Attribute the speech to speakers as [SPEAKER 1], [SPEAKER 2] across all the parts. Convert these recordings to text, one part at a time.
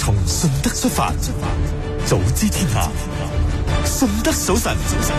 [SPEAKER 1] 從順德出發，早知天下，順德早晨。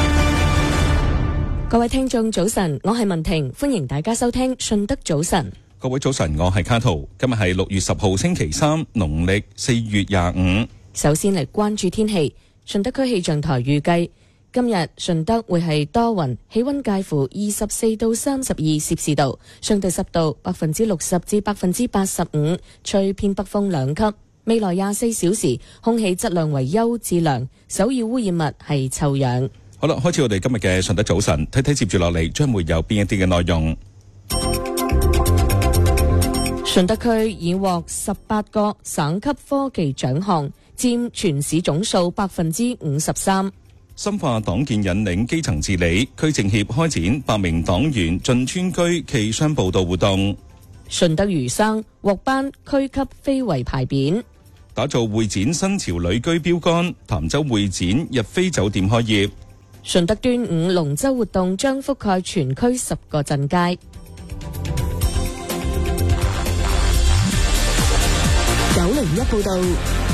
[SPEAKER 2] 各位聽眾早晨，我係文婷，歡迎大家收聽順德早晨。
[SPEAKER 3] 各位早晨，我係卡圖。今日係6月10號星期三，農曆4月25。
[SPEAKER 2] 首先嚟關注天氣。順德區氣象台預計今日順德會係多雲，氣溫介乎24到32攝氏度，相對濕度60%至85%，吹偏北風2級。未來24小時空氣質量為優至良，首要污染物係臭氧。
[SPEAKER 3] 好啦，開始我哋今日嘅順德早晨，睇睇接住落嚟將會有邊一啲嘅內容。
[SPEAKER 2] 順德區已獲18個省級科技獎項，佔全市總數53%。
[SPEAKER 3] 深化黨建引領基層治理，區政協開展8名黨員進村居暨商報道活動。
[SPEAKER 2] 順德餘生獲頒區級非遺牌匾。
[SPEAKER 3] 打造會展新潮旅居標杆，潭州會展日飛酒店開業。
[SPEAKER 2] 順德端午龍舟活動將覆蓋全區10個鎮街。901報道。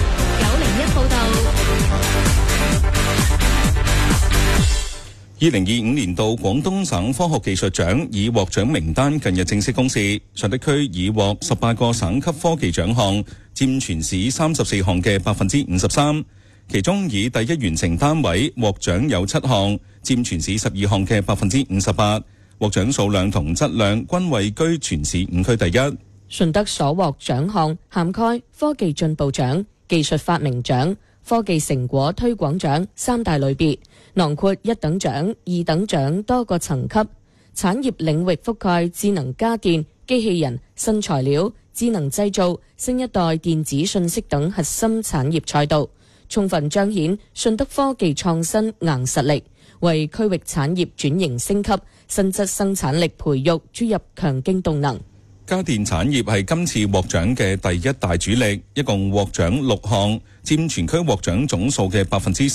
[SPEAKER 3] 2025年度廣東省科學技術獎已獲獎名單近日正式公示，順德區已獲18個省級科技獎項，佔全市34項嘅53%。其中以第一完成單位獲獎有7項，佔全市12項嘅58%。獲獎數量同質量均位居全市5區第一。
[SPEAKER 2] 順德所獲獎項涵蓋科技進步獎、技術發明獎、科技成果推廣獎3大類別，囊括1等獎、2等獎多個層級。產業領域覆蓋智能家電、機器人、新材料、智能製造、新一代電子信息等核心產業賽道，充分彰顯順德科技創新硬實力，為區域產業轉型升級、新質生產力培育注入強勁動能。
[SPEAKER 3] 家電產業係今次獲獎嘅第一大主力，一共獲獎6項，佔全區獲獎總數嘅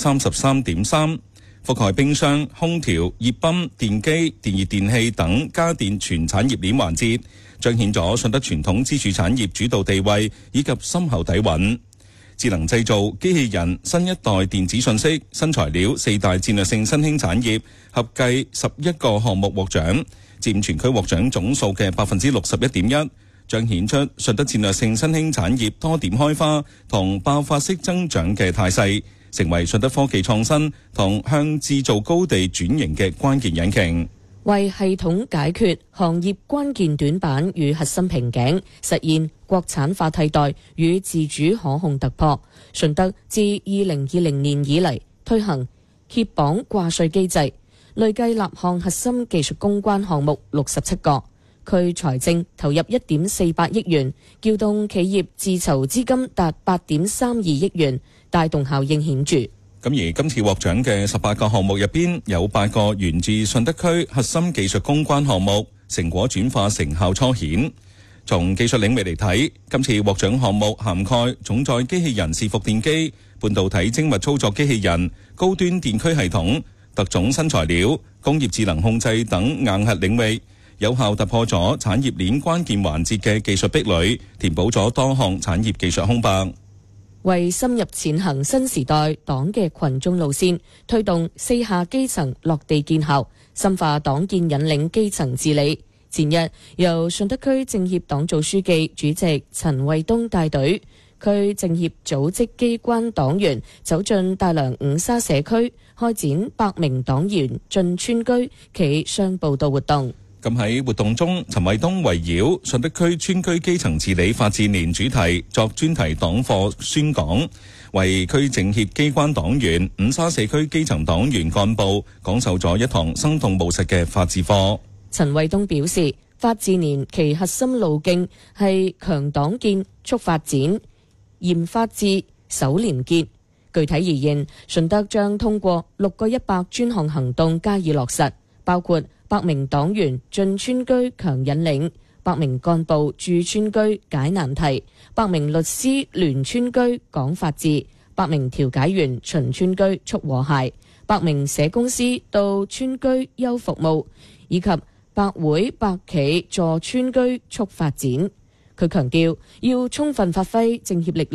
[SPEAKER 3] 33.3%，覆蓋冰箱、空調、熱泵、電機、電熱電器等家電全產業鏈環節，彰顯咗順德傳統支柱產業主導地位以及深厚底蘊。智能製造、機器人、新一代電子信息、新材料4大戰略性新興產業合計11個項目獲獎，佔全區獲獎總數嘅61.1%，彰顯出順德戰略性新興產業多點開花同爆發式增長嘅態勢，成為順德科技創新同向製造高地轉型嘅關鍵引擎，
[SPEAKER 2] 為系統解決行業關鍵短板與核心瓶頸，實現國產化替代與自主可控突破。順德自2020年以嚟推行協榜掛帥機制，累計立項核心技術攻關項目67個，區財政投入1.48億元，撬動企業自籌資金達8.32億元，帶動效應顯著。
[SPEAKER 3] 咁而今次獲獎嘅18個項目入邊，有8個源自順德區核心技術攻關項目，成果轉化成效初顯。從技術領域嚟睇，今次獲獎項目涵蓋重載機器人伺服電機、半導體精密操作機器人、高端電驅系統、特種新材料、工業智能控制等硬核領域，有效突破咗產業鏈關鍵環節嘅技術壁壘，填補咗多項產業技術空白。
[SPEAKER 2] 為深入踐行新時代黨嘅群眾路線，推動4下基層落地見效，深化黨建引領基層治理。前日由順德區政協黨組書記、主席陳衛東帶隊，區政協組織機關黨員走進大良五沙社區，開展100名黨員進村居暨商報道活動。
[SPEAKER 3] 咁喺活動中，陳衛東圍繞順德區村居基層治理發展年主題作專題黨課宣講，為區政協機關黨員、五沙社區基層黨員幹部講授咗一堂生動務實嘅法治課。
[SPEAKER 2] 陳衛東表示，法治年其核心路徑係強黨建、促發展、嚴法治、守廉潔。具體而言，順德將通過6個100專項行動加以落實，包括100名黨員進村居強引領，100名幹部駐村居解難題，100名律師聯村居講法治，100名調解員巡村居促和諧，100名社公司到村居優服務，以及百會百企助村居促發展。佢強調要充分發揮政協力量，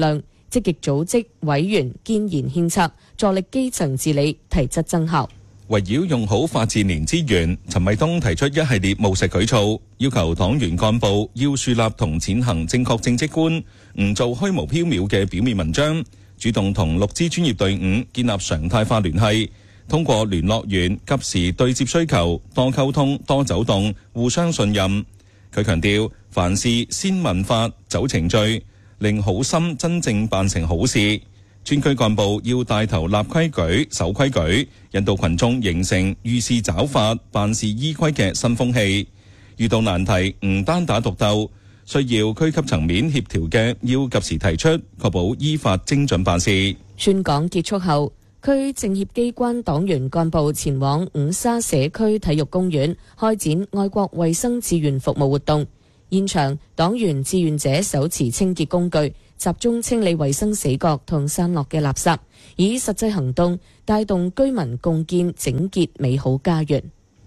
[SPEAKER 2] 積極組織委員建言獻策，助力基層治理提質增效。
[SPEAKER 3] 圍繞用好法治年資源，陳衛東提出一系列務實舉措，要求黨員幹部要樹立同踐行正確政績觀，唔做虛無縹緲嘅表面文章，主動同綠支專業隊伍建立常態化聯繫，通過聯絡員及時對接需求，多溝通、多走動，互相信任。佢強調，凡事先問法、走程序，令好心真正辦成好事。專區幹部要帶頭立規矩、守規矩，引導群眾形成遇事找法、辦事依規嘅新風氣。遇到難題唔單打獨鬥，需要區級層面協調嘅，要及時提出，確保依法精準辦事。
[SPEAKER 2] 宣講結束後，區政協機關黨員幹部前往五沙社區體育公園開展愛國衛生志願服務活動。現場黨員志願者手持清潔工具，集中清理衛生死角同散落嘅垃圾，以實際行動帶動居民共建整潔美好家園。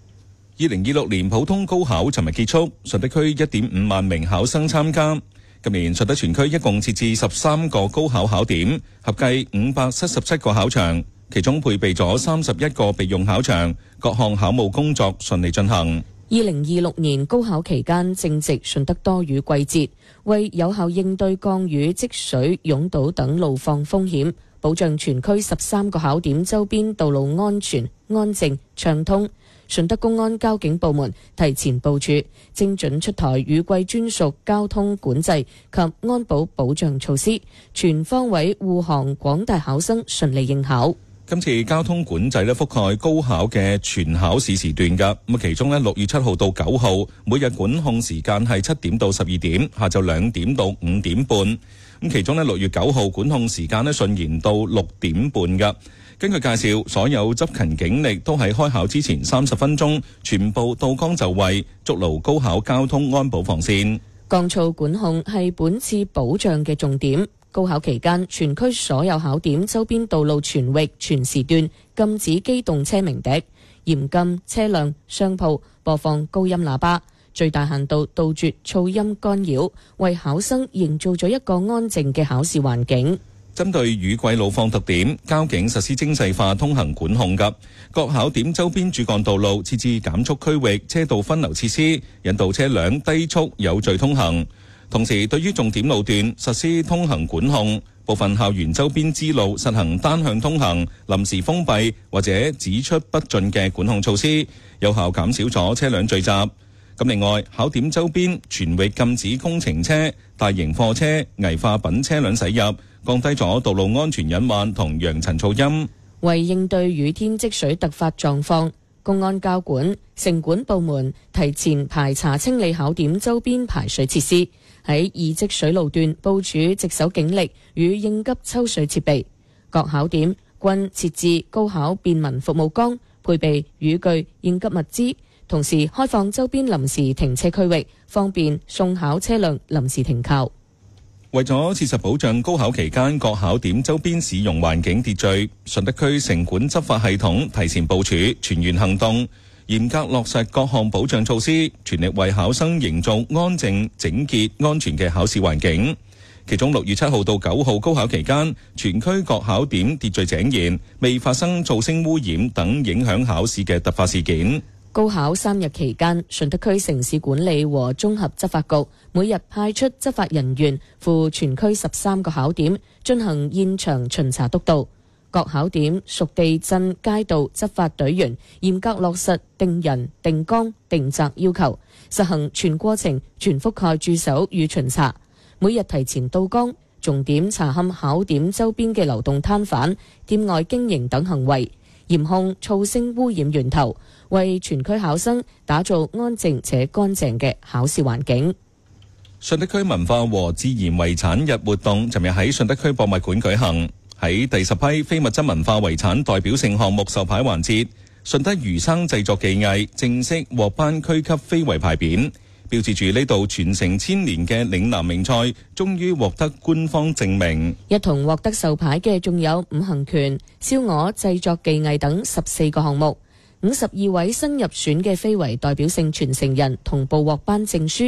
[SPEAKER 3] 2026年普通高考尋日結束，順德區1.5萬名考生參加。今年順德全區一共設置13個高考考點，合計577個考場，其中配備咗31個備用考場，各項考務工作順利進行。
[SPEAKER 2] 2026年高考期間正值順德多雨季節，為有效應對降雨、積水、擁堵等路況風險，保障全區13個考點周邊道路安全、安靜、暢通，順德公安交警部門提前部署，精準出台雨季專屬交通管制及安保保障措施，全方位護航廣大考生順利應考。
[SPEAKER 3] 今次交通管制覆蓋高考嘅全考試時段㗎，咁其中6月7號到9號每日管控時間係7點到12點，下晝2點到5點半。咁其中6月9號管控時間順延到6點半㗎。根據介紹，所有執勤警力都喺開考之前30分鐘全部到崗就位，築牢高考交通安保防線。
[SPEAKER 2] 降噪管控係本次保障嘅重點。高考期間，全區所有考點周邊道路全域全時段禁止機動車鳴笛，嚴禁車輛、商鋪播放高音喇叭，最大限度杜絕噪音干擾，為考生營造咗一個安靜嘅考試環境。
[SPEAKER 3] 針對雨季路況特點，交警實施精細化通行管控㗎。各考點周邊主幹道路設置減速區域、車道分流設施，引導車輛低速有序通行。同時，對於重點路段實施通行管控，部分校園周邊支路實行單向通行、臨時封閉或者只出不進嘅管控措施，有效減少咗車輛聚集。咁另外，考點周邊全域禁止工程車、大型貨車、危化品車輛駛入，降低咗道路安全隱患同揚塵噪音。
[SPEAKER 2] 為應對雨天積水突發狀況，公安交管、城管部門提前排查清理考點周邊排水設施，喺易積水路段部署值守警力與應急抽水設備。各考點均設置高考便民服務崗，配備雨具、應急物資，同時開放周邊臨時停車區域，方便送考車輛臨時停靠。
[SPEAKER 3] 為咗切實保障高考期間各考點周邊使用環境秩序，順德區城管執法系統提前部署，全員行動，嚴格落實各項保障措施，全力為考生營造安靜、整潔、安全嘅考試環境。其中6月7號到9號高考期間，全區各考點秩序井然，未發生噪聲污染等影響考試嘅突發事件。
[SPEAKER 2] 高考3日期間，順德區城市管理和綜合執法局每日派出執法人員赴全區13個考點進行現場巡查督導。各考點屬地鎮街道執法隊員嚴格落實定人、定崗、定責要求，實行全過程全覆蓋駐守與巡查。每日提前到崗，重點查勘考點周邊嘅流動攤販、店外經營等行為，嚴控噪聲污染源頭，為全區考生打造安靜且乾淨嘅考試環境。
[SPEAKER 3] 順德區文化和自然遺產日活動尋日喺順德區博物館舉行。喺第10批非物質文化遺產代表性項目授牌環節，順德魚生製作技藝正式獲頒區級非遺牌匾，標誌住呢度傳承1000年嘅嶺南名菜終於獲得官方證明。一同獲得授牌嘅仲有五行拳、燒鵝製作技藝等14個項目。52位新入選嘅非遺代表性傳承人同步獲頒證書，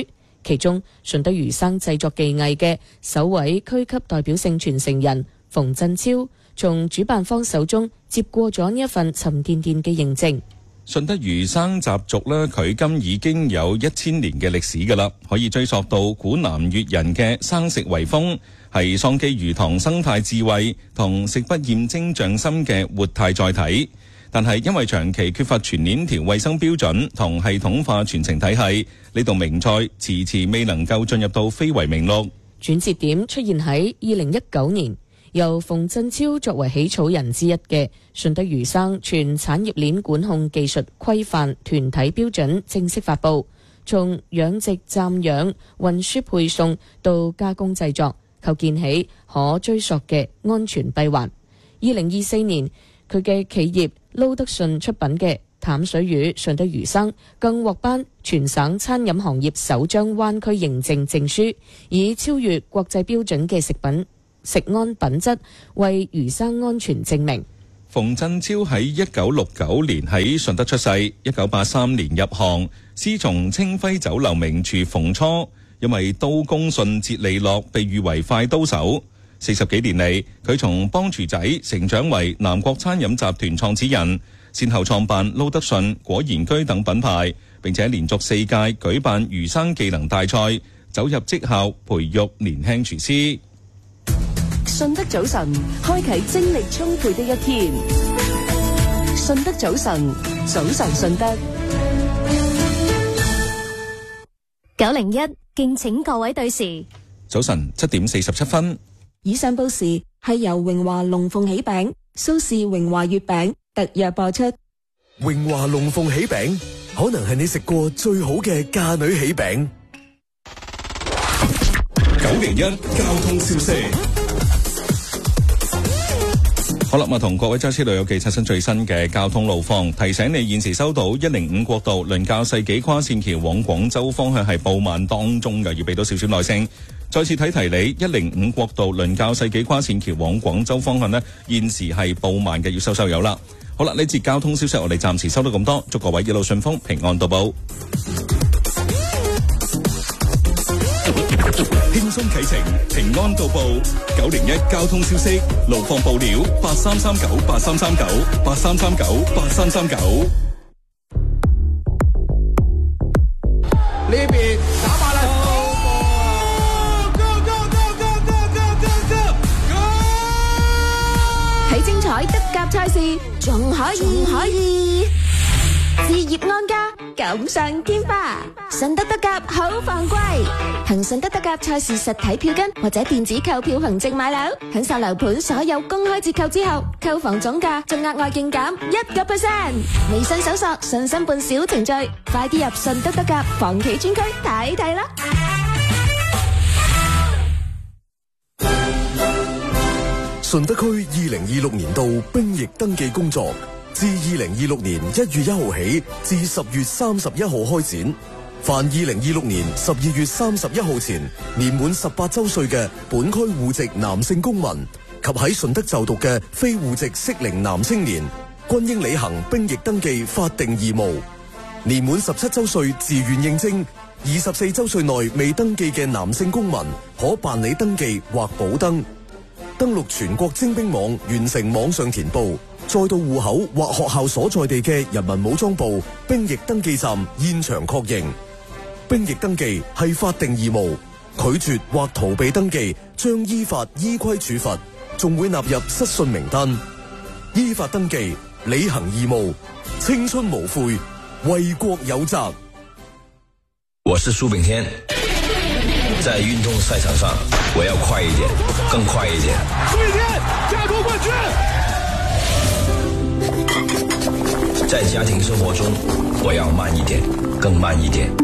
[SPEAKER 2] 其中，順德魚生製作技藝嘅首位區級代表性傳承人馮振超，從主辦方手中接過咗呢一份沉甸甸嘅認證。
[SPEAKER 3] 順德魚生習俗呢，距今已經有1000年嘅歷史㗎啦，可以追溯到古南越人嘅生食為風，係桑基魚塘生態智慧同食不厭精匠心嘅活態載體。但係因為長期缺乏全鏈條衛生標準同系統化傳承體系，呢道名菜遲遲未能夠進入到非遺名錄。
[SPEAKER 2] 轉折點出現喺2019年。由馮振超作為起草人之一嘅順德魚生全產業鏈管控技術規範團體標準正式發布，從養殖、暫養、運輸、配送到加工製作，構建起可追溯嘅安全閉環。2024年，佢嘅企業撈得順出品嘅淡水魚順德魚生更獲頒全省餐飲行業首張灣區認證證書，以超越國際標準嘅食安品質為魚生安全證明。
[SPEAKER 3] 馮振超喺1969年喺順德出世，1983年入行，師從清輝酒樓名廚馮初，因為刀工順捷利落，被譽為快刀手。40幾年嚟，佢從幫廚仔成長為南國餐飲集團創始人，先後創辦撈得順、果然居等品牌，並且連續4屆舉辦魚生技能大賽，走入職校培育年輕廚師。
[SPEAKER 4] 順德早晨，開啟精力充沛的一天。順德早晨，早晨順德。
[SPEAKER 5] 901，敬請各位對時。
[SPEAKER 3] 早晨7點47分。
[SPEAKER 6] 以上報時係由榮華龍鳳喜餅、蘇氏榮華月餅特約播出。
[SPEAKER 7] 榮華龍鳳喜餅可能係你食過最好嘅嫁女喜餅。
[SPEAKER 1] 901交通消息。
[SPEAKER 3] 好啦，同各位揸車旅遊記刷新最新嘅交通路況，提醒你現時收到105國道倫教世紀跨線橋往廣州方向係報慢當中嘅，要俾到少少耐性。再次提你，105國道倫教世紀跨線橋往廣州方向呢，現時係報慢嘅，要收油啦。好啦，呢節交通消息我哋暫時收到咁多，祝各位一路順風，平安到埗。
[SPEAKER 1] 輕鬆啟程，平安到埗。901交通消息，路況報料8339833983398339。
[SPEAKER 8] 呢邊打法啦！
[SPEAKER 6] 睇精彩德甲賽事，仲可以置業安家，錦上添花。順德德甲好放歸，憑順德德甲賽事實體票根或者電子購票憑證買樓，享受樓盤所有公開折扣之後，購房總價仲額外勁減1%。微信搜索信心伴小程序，快啲入順德德甲房企專區睇睇啦！
[SPEAKER 7] 順德區2026年度兵役登記工作自2026年1月1號起至10月31號開展。凡2026年12月31號前年滿18周歲嘅本區戶籍男性公民及喺順德就讀嘅非戶籍適齡男青年，均應履行兵役登記法定義務。年滿17周歲自願應徵，24周歲內未登記嘅男性公民可辦理登記或補登。登錄全國徵兵網，完成網上填報，再到戶口或學校所在地嘅人民武裝部兵役登記站現場確認。兵役登記係法定義務，拒絕或逃避登記將依法依規處罰，仲會納入失信名單。依法登記，履行義務，青春無悔，為國有責。
[SPEAKER 9] 我是蘇炳添，在運動賽場上，我要快一點，更快一點。
[SPEAKER 8] 蘇炳添，加國冠軍！
[SPEAKER 9] 在家庭生活中，我要慢一點，更慢一點。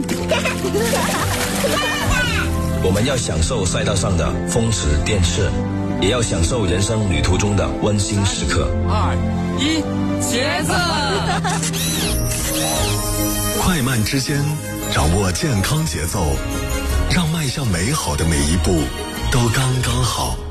[SPEAKER 9] 我們要享受賽道上的風馳電掣，也要享受人生旅途中的溫馨時刻。
[SPEAKER 8] 2、1，茄子！
[SPEAKER 1] 快慢之間，掌握健康節奏，讓邁向美好的每一步都剛剛好。